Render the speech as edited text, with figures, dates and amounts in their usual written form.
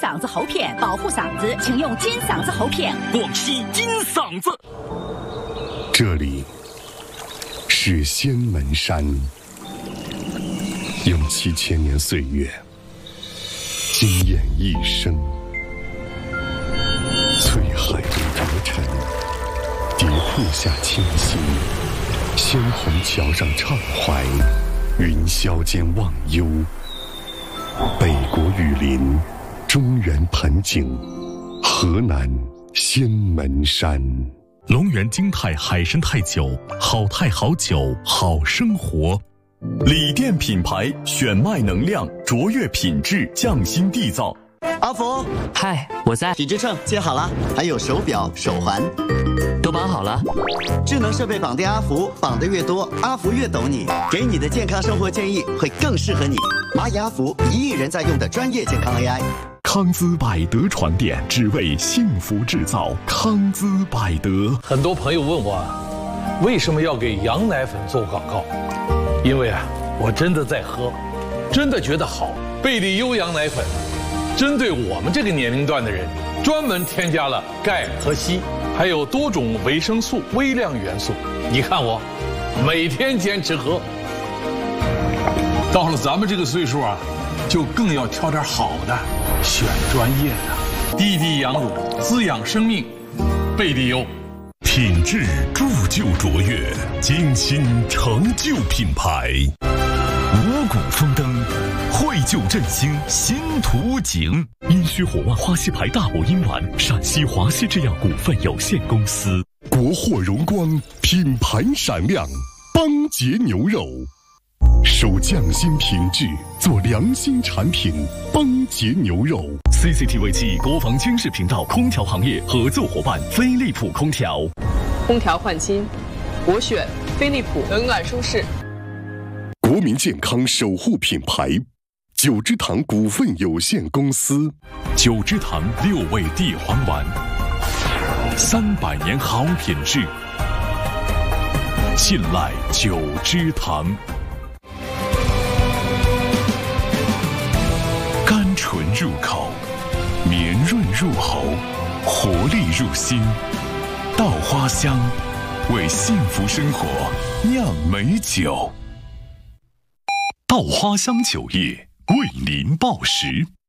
嗓子喉片，保护嗓子，请用金嗓子喉片。 广西金嗓子。 这里是仙门山，用7000年岁月惊艳一生。翠海里浊尘，叠瀑下清新，鲜红桥上畅怀，云霄间忘忧。北国雨林，中原盆景，河南仙门山。 龙源京泰海参泰酒，好泰好酒好生活。 锂电品牌，选麦能量，卓越品质，匠心缔造。 阿福， 嗨，我在。 体脂秤接好了，还有手表、手环， 都绑好了。 智能设备绑定阿福，绑得越多，阿福越懂你，给你的健康生活建议会更适合你。蚂蚁阿福，1亿人在用的专业健康 AI。 康姿百德床垫，只为幸福制造。康姿百德。 很多朋友问我，为什么要给羊奶粉做广告？因为我真的在喝，真的觉得好。贝利优羊奶粉，针对我们这个年龄段的人，专门添加了钙和硒，还有多种维生素、微量元素。你看我，每天坚持喝。到了咱们这个岁数就更要挑点好的，选专业的。滴滴羊乳，滋养生命，贝利优。 品质铸就卓越，精心成就品牌。五谷丰登，绘就振兴新图景。殷墟火旺花溪牌大补阴丸，陕西华西制药股份有限公司。 国货荣光，品牌闪亮，邦杰牛肉。守匠心品质，做良心产品，邦杰牛肉。 CCTV 7国防军事频道空调行业合作伙伴飞利浦空调。 空调换新，我选飞利浦，冷暖舒适。 国民健康守护品牌，九芝堂股份有限公司。 九芝堂6味地黄丸，300年好品质，信赖九芝堂。甘醇入口，绵润入喉，活力入心。稻花香，为幸福生活酿美酒。稻花香酒业为您报时。